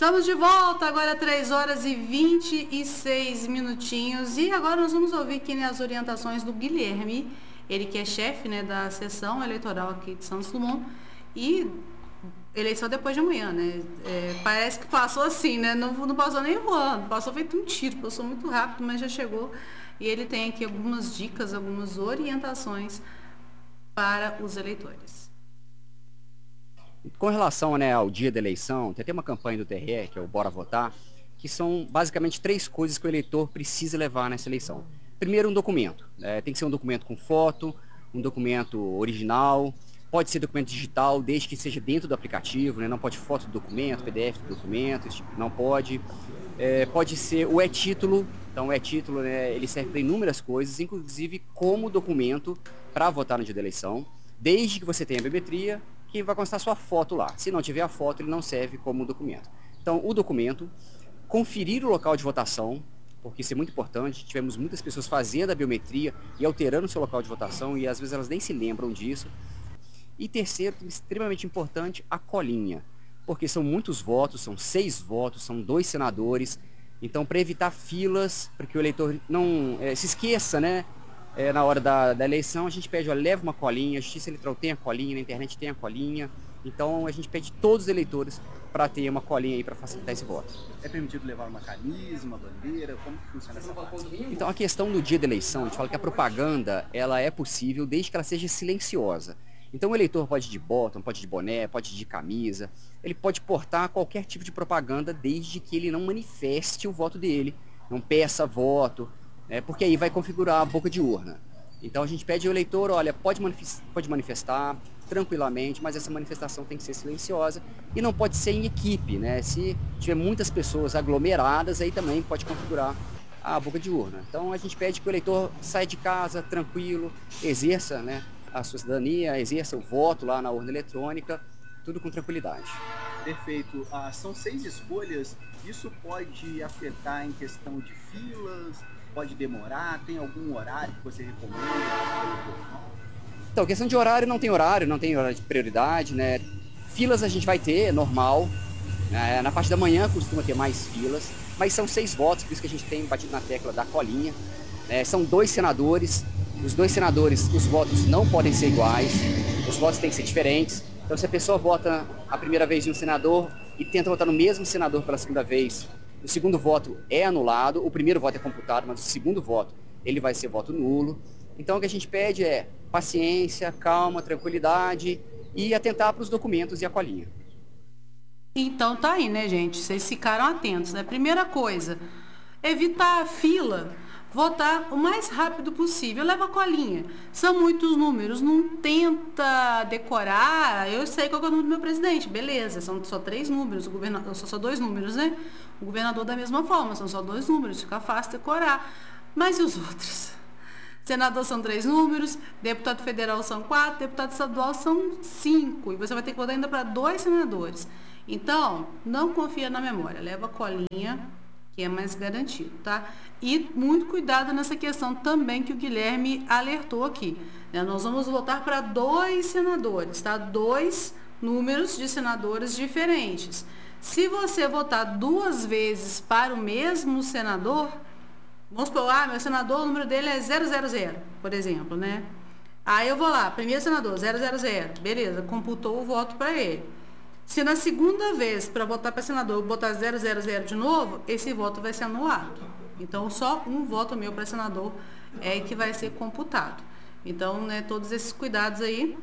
Estamos de volta, agora 3 horas e 26 minutinhos. E agora nós vamos ouvir aqui, né, as orientações do Guilherme, ele que é chefe, né, da sessão eleitoral aqui de Santos Dumont. E eleição depois de amanhã, né? Parece que passou assim, né? Não passou nem voando, passou feito um tiro, passou muito rápido, mas já chegou. E ele tem aqui algumas dicas, algumas orientações para os eleitores. Com relação, né, ao dia da eleição, tem até uma campanha do TRE, que é o Bora Votar, que são basicamente 3 coisas que o eleitor precisa levar nessa eleição. Primeiro, um documento. Tem que ser um documento com foto, um documento original, pode ser documento digital, desde que seja dentro do aplicativo, né, não pode foto do documento, PDF do documento, esse tipo, não pode. Pode ser o e-título. Então, o e-título, né, ele serve para inúmeras coisas, inclusive como documento para votar no dia da eleição, desde que você tenha a biometria, que vai constar sua foto lá. Se não tiver a foto, ele não serve como documento. Então, o documento, conferir o local de votação, porque isso é muito importante. Tivemos muitas pessoas fazendo a biometria e alterando o seu local de votação, e às vezes elas nem se lembram disso. E terceiro, extremamente importante, a colinha, porque são muitos votos, são 6 votos, são 2 senadores. Então, para evitar filas, para que o eleitor não se esqueça, né? Na hora da eleição, a gente pede, olha, leva uma colinha, a Justiça Eleitoral tem a colinha, na internet tem a colinha. Então, a gente pede todos os eleitores para ter uma colinha aí para facilitar esse voto. É permitido levar uma camisa, uma bandeira? Como que funciona essa parte? Então, a questão do dia da eleição, a gente fala que a propaganda, ela é possível desde que ela seja silenciosa. Então, o eleitor pode ir de bottom, pode ir de boné, pode ir de camisa, ele pode portar qualquer tipo de propaganda desde que ele não manifeste o voto dele, não peça voto, porque aí vai configurar a boca de urna. Então a gente pede ao eleitor, olha, pode manifestar tranquilamente, mas essa manifestação tem que ser silenciosa e não pode ser em equipe, né? Se tiver muitas pessoas aglomeradas, aí também pode configurar a boca de urna. Então a gente pede que o eleitor saia de casa tranquilo, exerça, né, a sua cidadania, exerça o voto lá na urna eletrônica, tudo com tranquilidade. Perfeito. São 6 escolhas, isso pode afetar em questão de filas? Pode demorar? Tem algum horário que você recomenda? Então, questão de horário, não tem horário de prioridade, né? Filas a gente vai ter, é normal. Na parte da manhã costuma ter mais filas, mas são 6 votos, por isso que a gente tem batido na tecla da colinha. São 2 senadores, os 2 senadores, os votos não podem ser iguais, os votos têm que ser diferentes. Então, se a pessoa vota a primeira vez em um senador e tenta votar no mesmo senador pela segunda vez, o segundo voto é anulado, o primeiro voto é computado, mas o segundo voto ele vai ser voto nulo. Então o que a gente pede é paciência, calma, tranquilidade e atentar para os documentos e a colinha. Então tá aí, né, gente? Vocês ficaram atentos, né? Primeira coisa, evitar a fila, votar o mais rápido possível, leva a colinha. São muitos números, não tenta decorar. Eu sei qual é o número do meu presidente, beleza, são só 3 números, o governador são só 2 números, né? O governador da mesma forma, são só 2 números, fica fácil decorar. Mas e os outros? Senador são 3 números, deputado federal são 4, deputado estadual são 5. E você vai ter que votar ainda para 2 senadores. Então, não confia na memória, leva a colinha, que é mais garantido, tá? E muito cuidado nessa questão também que o Guilherme alertou aqui, né? Nós vamos votar para 2 senadores, tá? 2 números de senadores diferentes. Se você votar 2 vezes para o mesmo senador, vamos supor, meu senador, o número dele é 000, por exemplo, né? Aí eu vou lá, primeiro senador, 000, beleza, computou o voto para ele. Se na segunda vez, para votar para senador, eu botar 000 de novo, esse voto vai ser anulado. Então, só um voto meu para senador é que vai ser computado. Então, né, todos esses cuidados aí.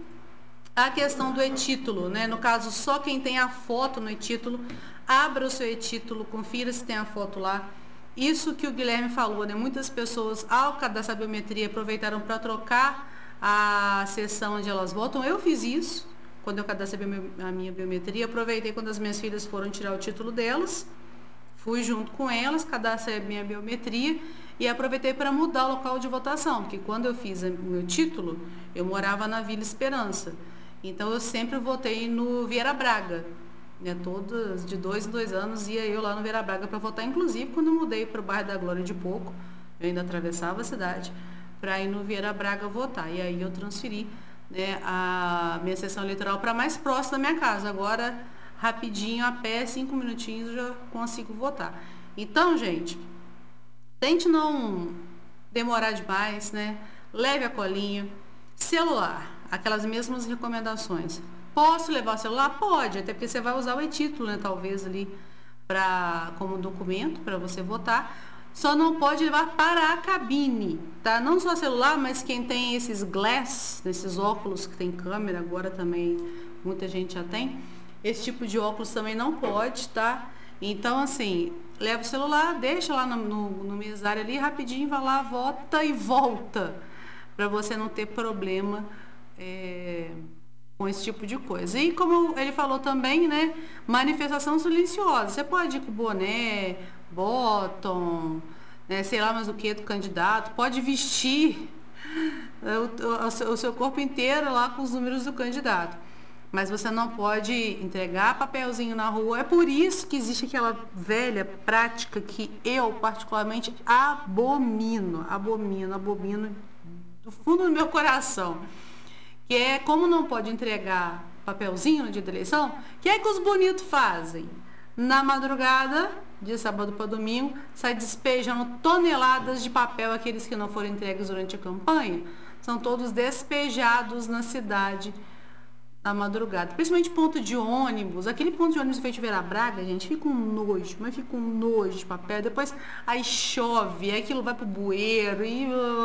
A questão do e-título, né? No caso, só quem tem a foto no e-título, abra o seu e-título, confira se tem a foto lá. Isso que o Guilherme falou, né? Muitas pessoas, ao cadastrar a biometria, aproveitaram para trocar a seção onde elas votam. Eu fiz isso. Quando eu cadastrei a minha biometria, aproveitei quando as minhas filhas foram tirar o título delas, fui junto com elas, cadastrei a minha biometria e aproveitei para mudar o local de votação, porque quando eu fiz o meu título, eu morava na Vila Esperança. Então eu sempre votei no Vieira Braga, né? Todas de 2 em 2 anos ia eu lá no Vieira Braga para votar, inclusive quando eu mudei para o bairro da Glória de Pouco, eu ainda atravessava a cidade para ir no Vieira Braga votar. E aí eu transferi, né, a minha sessão eleitoral para mais próximo da minha casa. Agora, rapidinho, a pé, 5 minutinhos eu já consigo votar. Então, gente, tente não demorar demais, né? Leve a colinha. Celular, aquelas mesmas recomendações. Posso levar o celular? Pode, até porque você vai usar o e-título, né? Talvez ali como documento para você votar. Só não pode levar para a cabine, tá? Não só celular, mas quem tem esses glass, esses óculos que tem câmera, agora também muita gente já tem. Esse tipo de óculos também não pode, tá? Então, assim, leva o celular, deixa lá no mesário ali, rapidinho, vai lá, vota e volta. Para você não ter problema com esse tipo de coisa. E como ele falou também, né? Manifestação silenciosa. Você pode ir com boné, bottom, né, sei lá mais o que do candidato. Pode vestir o seu corpo inteiro lá com os números do candidato. Mas você não pode entregar papelzinho na rua. É por isso que existe aquela velha prática que eu particularmente abomino do fundo do meu coração. Que é como não pode entregar papelzinho no dia da eleição, o que é que os bonitos fazem? Na madrugada, de sábado para domingo, sai despejando toneladas de papel, aqueles que não foram entregues durante a campanha, são todos despejados na cidade na madrugada. Principalmente ponto de ônibus, aquele ponto de ônibus feito de Vera Braga, gente, fica um nojo, mas fica um nojo de papel, depois aí chove, aí aquilo vai pro bueiro, e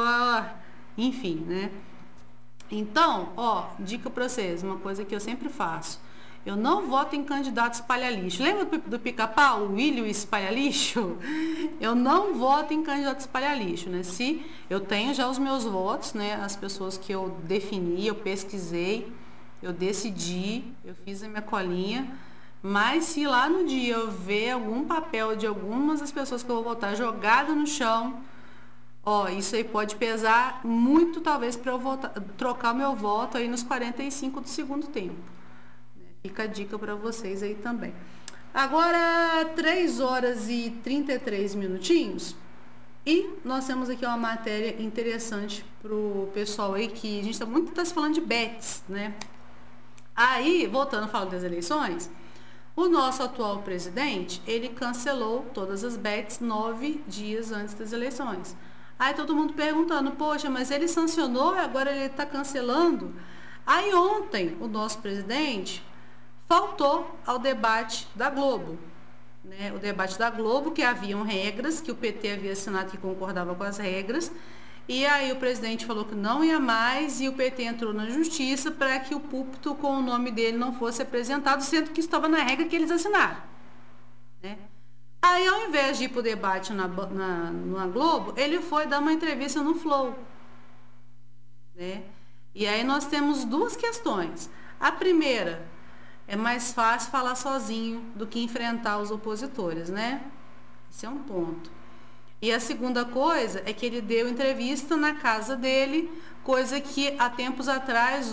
enfim, né? Então, dica para vocês, uma coisa que eu sempre faço. Eu não voto em candidato espalha-lixo. Lembra do Pica-Pau, o Willy espalha-lixo? Eu não voto em candidato espalha-lixo, né? Se eu tenho já os meus votos, né? As pessoas que eu defini, eu pesquisei, eu decidi, eu fiz a minha colinha. Mas se lá no dia eu ver algum papel de algumas das pessoas que eu vou votar jogado no chão, isso aí pode pesar muito, talvez, para eu trocar meu voto aí nos 45 do segundo tempo. Fica a dica para vocês aí também. Agora, 3 horas e 33 minutinhos. E nós temos aqui uma matéria interessante para o pessoal aí, que a gente está se falando de bets, né? Aí, voltando a falar das eleições, o nosso atual presidente, ele cancelou todas as bets 9 dias antes das eleições. Aí todo mundo perguntando, poxa, mas ele sancionou e agora ele está cancelando? Aí ontem, o nosso presidente faltou ao debate da Globo. Né? O debate da Globo, que haviam regras, que o PT havia assinado que concordava com as regras, e aí o presidente falou que não ia mais, e o PT entrou na justiça para que o púlpito com o nome dele não fosse apresentado, sendo que estava na regra que eles assinaram. Né? Aí, ao invés de ir para o debate na Globo, ele foi dar uma entrevista no Flow. Né? E aí nós temos 2 questões. A primeira, é mais fácil falar sozinho do que enfrentar os opositores, né? Esse é um ponto. E a segunda coisa é que ele deu entrevista na casa dele, coisa que há tempos atrás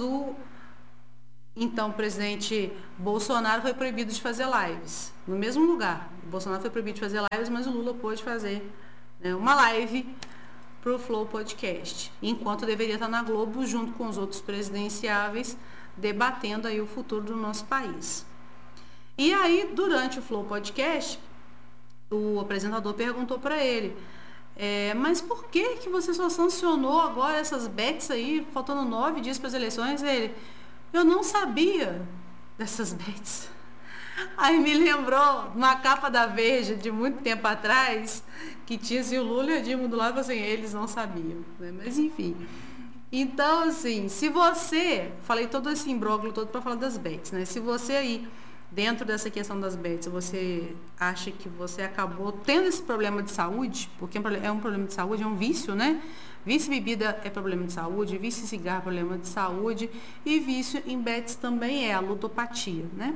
então o presidente Bolsonaro foi proibido de fazer lives no mesmo lugar. O Bolsonaro foi proibido de fazer lives, mas o Lula pôde fazer, né, uma live para o Flow Podcast, enquanto deveria estar na Globo junto com os outros presidenciáveis, debatendo aí o futuro do nosso país. E aí, durante o Flow Podcast, o apresentador perguntou para ele, mas por que você só sancionou agora essas bets aí, faltando 9 dias para as eleições? Ele, eu não sabia dessas bets. Aí me lembrou uma capa da Veja de muito tempo atrás, que tinha assim, o Lula e a Dilma do lado, assim, eles não sabiam, né? Mas enfim. Então, assim, se você, falei todo esse imbróglio todo para falar das bets, né? Se você aí, dentro dessa questão das bets, você acha que você acabou tendo esse problema de saúde, porque é um problema de saúde, é um vício, né? Vício em bebida é problema de saúde, vício em cigarro é problema de saúde, e vício em bets também é a ludopatia, né?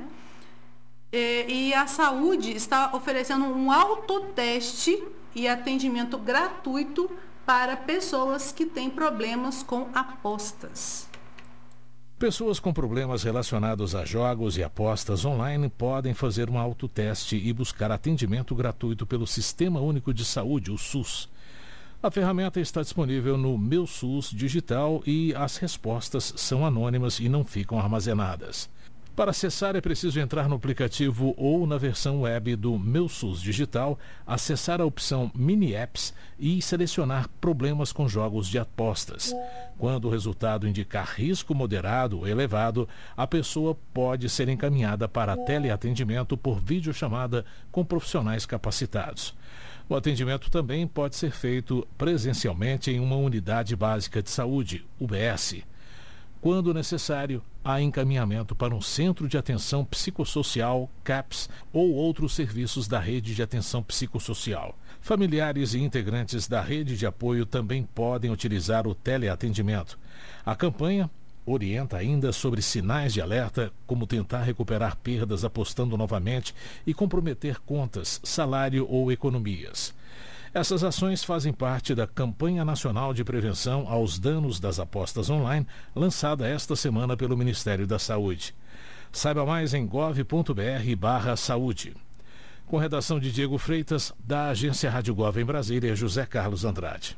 E a saúde está oferecendo um autoteste e atendimento gratuito para pessoas que têm problemas com apostas. Pessoas com problemas relacionados a jogos e apostas online podem fazer um autoteste e buscar atendimento gratuito pelo Sistema Único de Saúde, o SUS. A ferramenta está disponível no Meu SUS Digital e as respostas são anônimas e não ficam armazenadas. Para acessar é preciso entrar no aplicativo ou na versão web do Meu SUS Digital, acessar a opção Mini Apps e selecionar problemas com jogos de apostas. Quando o resultado indicar risco moderado ou elevado, a pessoa pode ser encaminhada para teleatendimento por videochamada com profissionais capacitados. O atendimento também pode ser feito presencialmente em uma unidade básica de saúde, UBS. Quando necessário, há encaminhamento para um centro de atenção psicossocial, CAPS, ou outros serviços da rede de atenção psicossocial. Familiares e integrantes da rede de apoio também podem utilizar o teleatendimento. A campanha orienta ainda sobre sinais de alerta, como tentar recuperar perdas apostando novamente e comprometer contas, salário ou economias. Essas ações fazem parte da Campanha Nacional de Prevenção aos Danos das Apostas Online, lançada esta semana pelo Ministério da Saúde. Saiba mais em gov.br/saúde. Com redação de Diego Freitas, da Agência Rádio Gov em Brasília, José Carlos Andrade.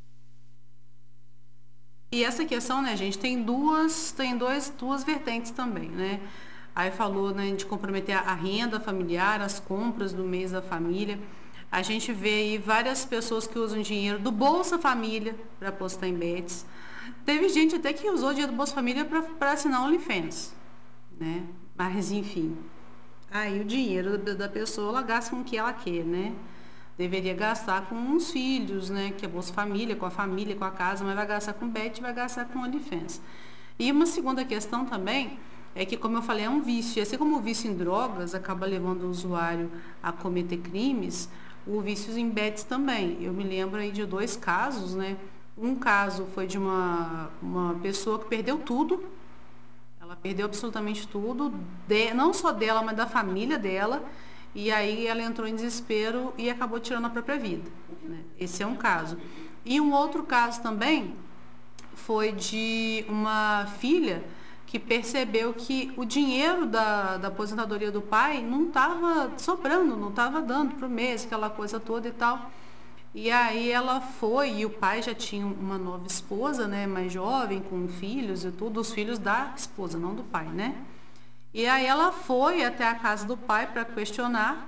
E essa questão, né, gente, tem duas vertentes também, né? Aí falou, né, de comprometer a renda familiar, as compras do mês da família. A gente vê aí várias pessoas que usam dinheiro do Bolsa Família para apostar em bets. Teve gente até que usou o dinheiro do Bolsa Família para assinar OnlyFans, né? Mas, enfim, aí o dinheiro da pessoa, ela gasta com o que ela quer, né? Deveria gastar com os filhos, né? Que é Bolsa Família, com a casa, mas vai gastar com bet, vai gastar com OnlyFans. E uma segunda questão também é que, como eu falei, é um vício. E assim como o vício em drogas acaba levando o usuário a cometer crimes, o vício em bets também. Eu me lembro aí de 2 casos, né? Um caso foi de uma pessoa que perdeu tudo. Ela perdeu absolutamente tudo, não só dela, mas da família dela. E aí ela entrou em desespero e acabou tirando a própria vida, né? Esse é um caso. E um outro caso também foi de uma filha que percebeu que o dinheiro da aposentadoria do pai não estava sobrando, não estava dando para o mês, aquela coisa toda e tal. E aí ela foi, e o pai já tinha uma nova esposa, né, mais jovem, com filhos e tudo, os filhos da esposa, não do pai, né? E aí ela foi até a casa do pai para questionar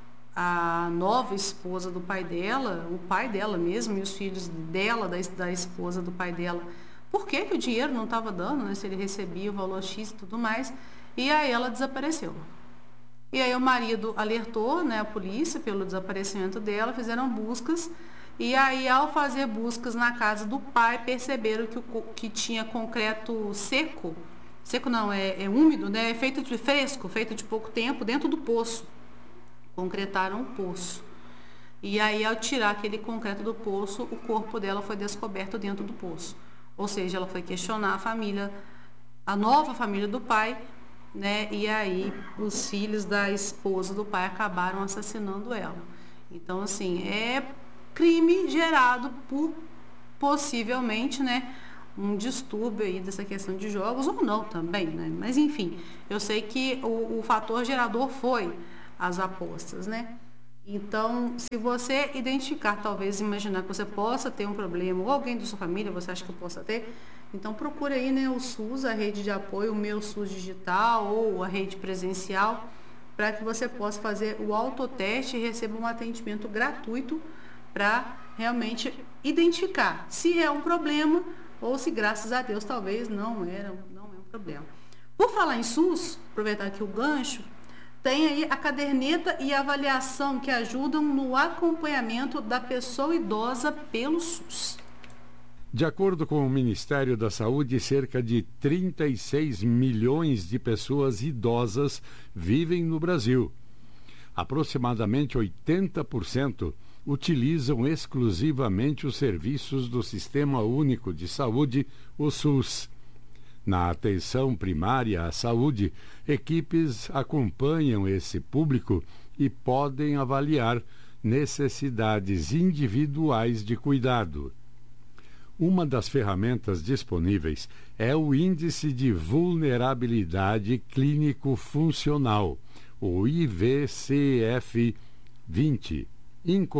a nova esposa do pai dela, o pai dela mesmo, e os filhos dela, da esposa do pai dela, por que o dinheiro não estava dando, né, se ele recebia o valor X e tudo mais. E aí ela desapareceu. E aí o marido alertou, né, a polícia pelo desaparecimento dela, fizeram buscas. E aí, ao fazer buscas na casa do pai, perceberam que tinha concreto seco. Seco não, é úmido, né? É feito de fresco, feito de pouco tempo, dentro do poço. Concretaram o poço. E aí, ao tirar aquele concreto do poço, o corpo dela foi descoberto dentro do poço. Ou seja, ela foi questionar a família, a nova família do pai, né? E aí os filhos da esposa do pai acabaram assassinando ela. Então, assim, é crime gerado por, possivelmente, né, um distúrbio aí dessa questão de jogos, ou não também, né? Mas, enfim, eu sei que o fator gerador foi as apostas, né? Então, se você identificar, talvez imaginar que você possa ter um problema, ou alguém da sua família, você acha que possa ter, então procure aí, né, o SUS, a rede de apoio, o Meu SUS Digital ou a rede presencial, para que você possa fazer o autoteste e receba um atendimento gratuito para realmente identificar se é um problema ou se, graças a Deus, talvez não é um problema. Por falar em SUS, aproveitar aqui o gancho, tem aí a caderneta e a avaliação que ajudam no acompanhamento da pessoa idosa pelo SUS. De acordo com o Ministério da Saúde, cerca de 36 milhões de pessoas idosas vivem no Brasil. Aproximadamente 80% utilizam exclusivamente os serviços do Sistema Único de Saúde, o SUS. Na atenção primária à saúde, equipes acompanham esse público e podem avaliar necessidades individuais de cuidado. Uma das ferramentas disponíveis é o Índice de Vulnerabilidade Clínico-Funcional, o IVCF-20,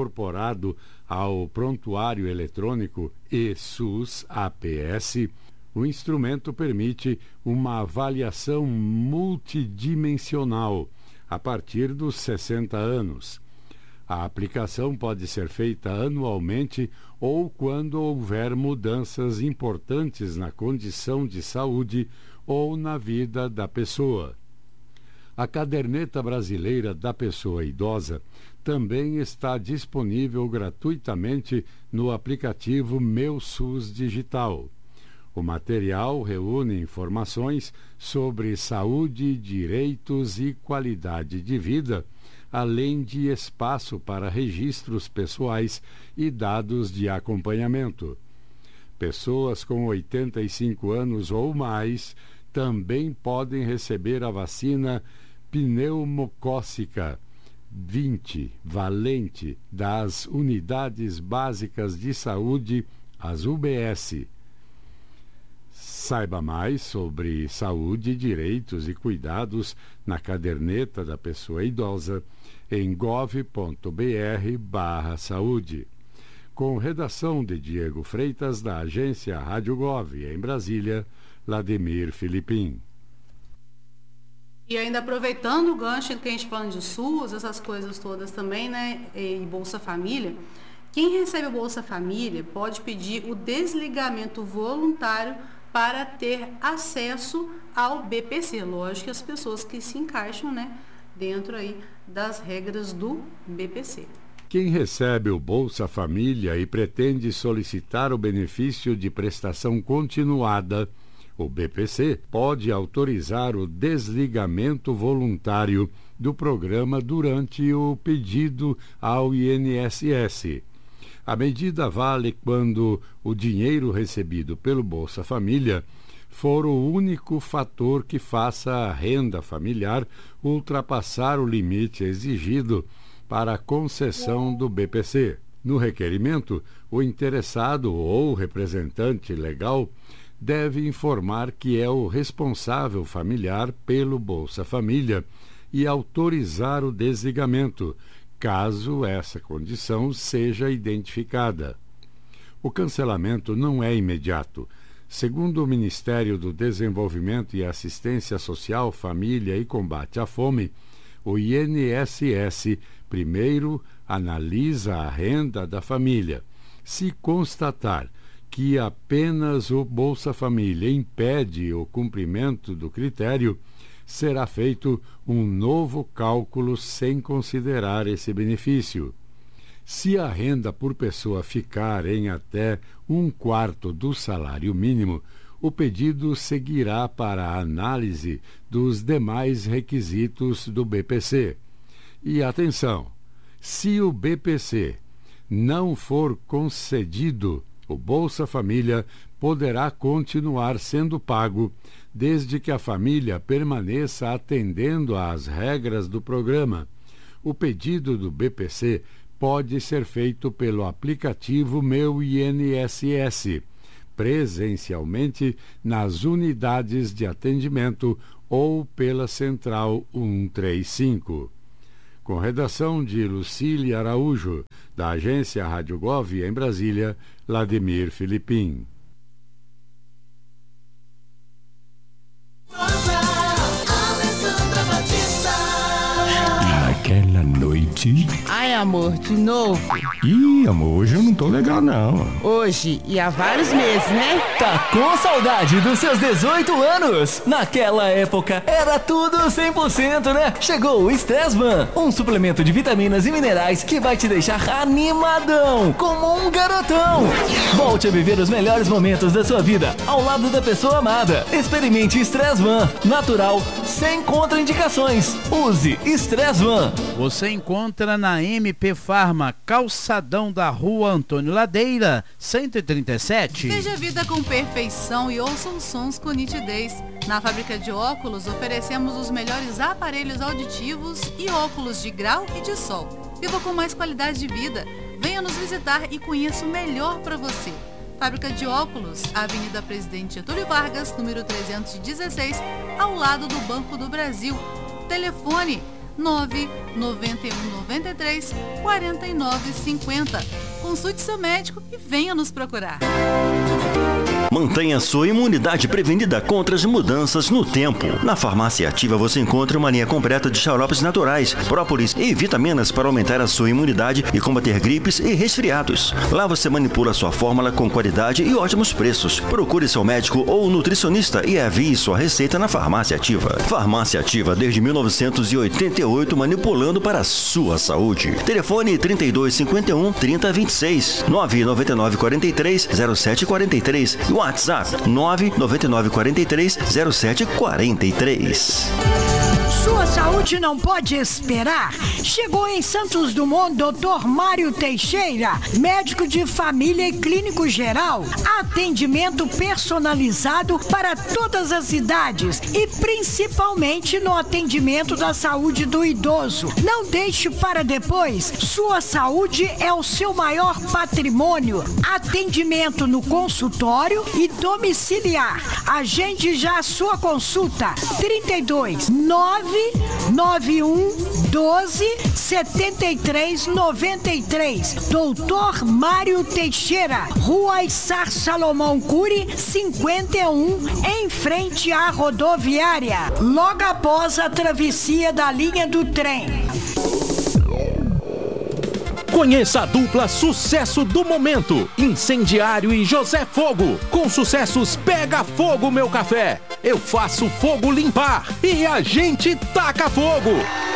incorporado ao Prontuário Eletrônico eSUS-APS, O instrumento permite uma avaliação multidimensional a partir dos 60 anos. A aplicação pode ser feita anualmente ou quando houver mudanças importantes na condição de saúde ou na vida da pessoa. A caderneta brasileira da pessoa idosa também está disponível gratuitamente no aplicativo Meu SUS Digital. O material reúne informações sobre saúde, direitos e qualidade de vida, além de espaço para registros pessoais e dados de acompanhamento. Pessoas com 85 anos ou mais também podem receber a vacina pneumocócica 20 valente das Unidades Básicas de Saúde, as UBS. Saiba mais sobre saúde, direitos e cuidados na caderneta da pessoa idosa em gov.br/saúde. Com redação de Diego Freitas, da agência Rádio Gov, em Brasília, Lademir Filipim. E ainda aproveitando o gancho que a gente falando de SUS, essas coisas todas também, né, e Bolsa Família, quem recebe a Bolsa Família pode pedir o desligamento voluntário para ter acesso ao BPC. Lógico que as pessoas que se encaixam, né, dentro aí das regras do BPC. Quem recebe o Bolsa Família e pretende solicitar o benefício de prestação continuada, o BPC, pode autorizar o desligamento voluntário do programa durante o pedido ao INSS. A medida vale quando o dinheiro recebido pelo Bolsa Família for o único fator que faça a renda familiar ultrapassar o limite exigido para a concessão do BPC. No requerimento, o interessado ou representante legal deve informar que é o responsável familiar pelo Bolsa Família e autorizar o desligamento, caso essa condição seja identificada. O cancelamento não é imediato. Segundo o Ministério do Desenvolvimento e Assistência Social, Família e Combate à Fome, o INSS primeiro analisa a renda da família. Se constatar que apenas o Bolsa Família impede o cumprimento do critério, será feito um novo cálculo sem considerar esse benefício. Se a renda por pessoa ficar em até 1/4 do salário mínimo, o pedido seguirá para a análise dos demais requisitos do BPC. E atenção, se o BPC não for concedido, o Bolsa Família poderá continuar sendo pago desde que a família permaneça atendendo às regras do programa. O pedido do BPC pode ser feito pelo aplicativo Meu INSS, presencialmente nas unidades de atendimento ou pela Central 135. Com redação de Lucília Araújo, da agência Rádio Gov, em Brasília, Lademir Filipim. Naquela noite... Ai, amor, de novo? Ih, amor, hoje eu não tô legal, não. Hoje e há vários meses, né? Tá com saudade dos seus 18 anos? Naquela época era tudo 100%, né? Chegou o Stressvan, um suplemento de vitaminas e minerais que vai te deixar animadão, como um garotão. Volte a viver os melhores momentos da sua vida ao lado da pessoa amada. Experimente Stressvan, natural, sem contraindicações. Use Stressvan. Você encontra na MP Farma, calçadão da Rua Antônio Ladeira, 137. Veja a vida com perfeição e ouça os sons com nitidez. Na fábrica de óculos, oferecemos os melhores aparelhos auditivos e óculos de grau e de sol. Viva com mais qualidade de vida. Venha nos visitar e conheça o melhor para você. Fábrica de óculos, Avenida Presidente Getúlio Vargas, número 316, ao lado do Banco do Brasil. Telefone 99193-4950. Consulte seu médico e venha nos procurar. Mantenha sua imunidade prevenida contra as mudanças no tempo. Na Farmácia Ativa você encontra uma linha completa de xaropes naturais, própolis e vitaminas para aumentar a sua imunidade e combater gripes e resfriados. Lá você manipula a sua fórmula com qualidade e ótimos preços. Procure seu médico ou nutricionista e envie sua receita na Farmácia Ativa. Farmácia Ativa desde 1988, manipulando para a sua saúde. Telefone 3251-3026, 99943-0743 e WhatsApp 99943-0743. Sua saúde não pode esperar. Chegou em Santos Dumont Dr. Mário Teixeira, médico de família e clínico geral. Atendimento personalizado para todas as idades e principalmente no atendimento da saúde do idoso. Não deixe para depois. Sua saúde é o seu maior patrimônio. Atendimento no consultório e domiciliar. Agende já a sua consulta. 32-991-12-73-93. Doutor Mário Teixeira, Rua Issar Salomão Cury, 51, em frente à rodoviária, logo após a travessia da linha do trem. Conheça a dupla sucesso do momento, Incendiário e José Fogo. Com sucessos Pega Fogo Meu Café, Eu Faço Fogo Limpar e A Gente Taca Fogo.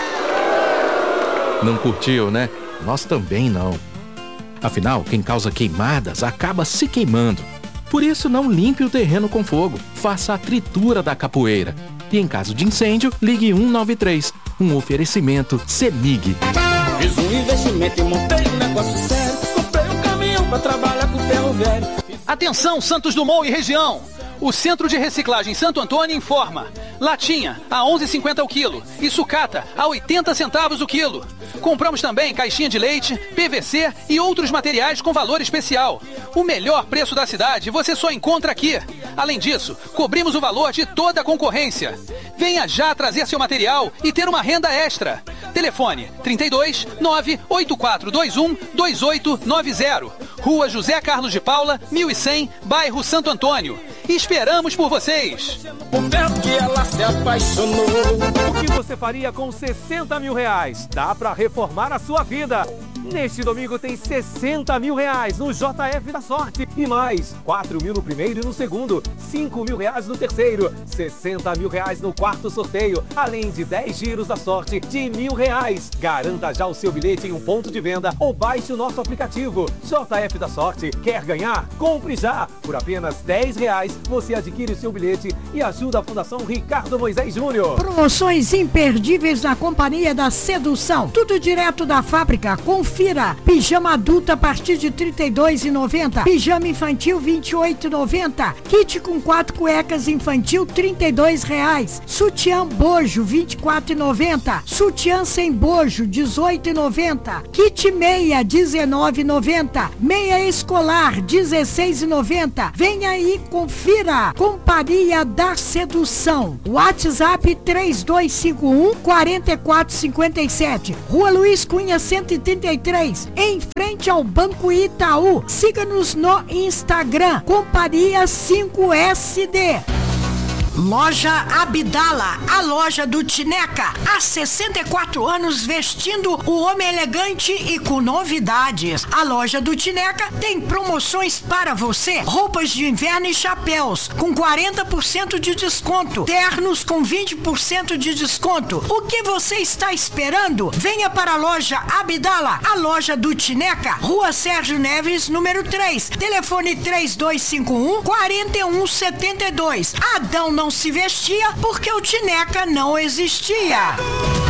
Não curtiu, né? Nós também não. Afinal, quem causa queimadas acaba se queimando. Por isso, não limpe o terreno com fogo. Faça a tritura da capoeira. E em caso de incêndio, ligue 193. Um oferecimento CEMIG. Fiz um investimento e montei um negócio sério. Comprei um caminhão pra trabalhar com ferro velho. Atenção, Santos Dumont e região. O Centro de Reciclagem Santo Antônio informa: latinha a 11,50 o quilo e sucata a 80 centavos o quilo. Compramos também caixinha de leite, PVC e outros materiais com valor especial. O melhor preço da cidade você só encontra aqui. Além disso, cobrimos o valor de toda a concorrência. Venha já trazer seu material e ter uma renda extra. Telefone 32 98421 2890. Rua José Carlos de Paula, 1100, bairro Santo Antônio. Esperamos por vocês. O tempo que ela se apaixonou. O que você faria com 60 mil reais? Dá pra reformar a sua vida. Neste domingo tem 60 mil reais no JF da Sorte. E mais, 4 mil no primeiro e no segundo, 5 mil reais no terceiro, 60 mil reais no quarto sorteio, além de 10 giros da sorte de R$1.000. Garanta já o seu bilhete em um ponto de venda ou baixe o nosso aplicativo. JF da Sorte, quer ganhar? Compre já! Por apenas R$10 você adquire o seu bilhete e ajuda a Fundação Ricardo Moisés Júnior. Promoções imperdíveis na Companhia da Sedução. Tudo direto da fábrica. Confira. Pijama adulto a partir de R$ 32,90. Pijama infantil R$ 28,90. Kit com 4 cuecas infantil R$ 32,00. Sutiã bojo R$ 24,90. Sutiã sem bojo R$ 18,90. Kit meia R$ 19,90. Meia escolar R$ 16,90. Venha aí, confira. Companhia da Sedução. WhatsApp 3251-4457. Rua Luiz Cunha 133, em frente ao Banco Itaú. Siga-nos no Instagram, Companhia 5SD. Loja Abdala, a loja do Tineca. Há 64 anos vestindo o homem elegante e com novidades. A loja do Tineca tem promoções para você. Roupas de inverno e chapéus com 40% de desconto. Ternos com 20% de desconto. O que você está esperando? Venha para a loja Abdala, a loja do Tineca. Rua Sérgio Neves, número 3. Telefone 3251-4172. Adão não se vestia porque o Tineca não existia.